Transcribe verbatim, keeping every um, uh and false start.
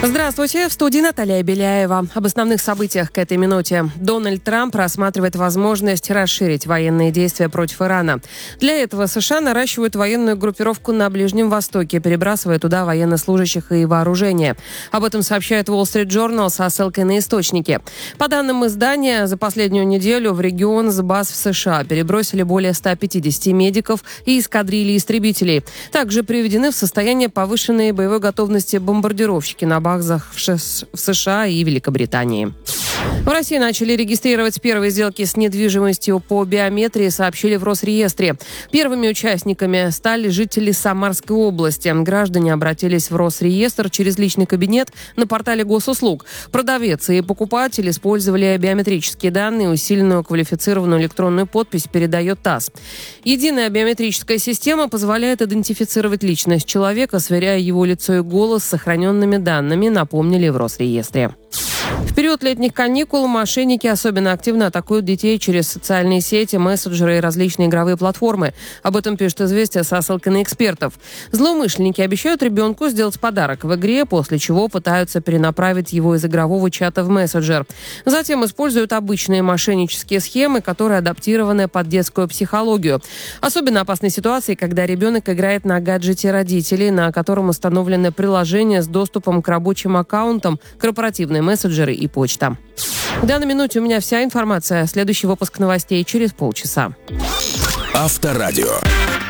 Здравствуйте, в студии Наталья Беляева. Об основных событиях к этой минуте. Дональд Трамп рассматривает возможность расширить военные действия против Ирана. Для этого США наращивают военную группировку на Ближнем Востоке, перебрасывая туда военнослужащих и вооружение. Об этом сообщает Wall Street Journal со ссылкой на источники. По данным издания, за последнюю неделю в регион с баз в США перебросили более ста пятидесяти медиков и эскадрильи истребителей. Также приведены в состояние повышенной боевой готовности бомбардировщики на базах в США и Великобритании. В России начали регистрировать первые сделки с недвижимостью по биометрии, сообщили в Росреестре. Первыми участниками стали жители Самарской области. Граждане обратились в Росреестр через личный кабинет на портале госуслуг. Продавец и покупатель использовали биометрические данные, усиленную квалифицированную электронную подпись передает ТАСС. Единая биометрическая система позволяет идентифицировать личность человека, сверяя его лицо и голос с сохраненными данными, напомнили в Росреестре. В период летних каникул мошенники особенно активно атакуют детей через социальные сети, мессенджеры и различные игровые платформы. Об этом пишет «Известия» со ссылкой на экспертов. Злоумышленники обещают ребенку сделать подарок в игре, после чего пытаются перенаправить его из игрового чата в мессенджер. Затем используют обычные мошеннические схемы, которые адаптированы под детскую психологию. Особенно опасны ситуации, когда ребенок играет на гаджете родителей, на котором установлены приложения с доступом к рабочим аккаунтам, корпоративные мессенджеры и почта. В данной минуте у меня вся информация. Следующий выпуск новостей через полчаса. Авторадио.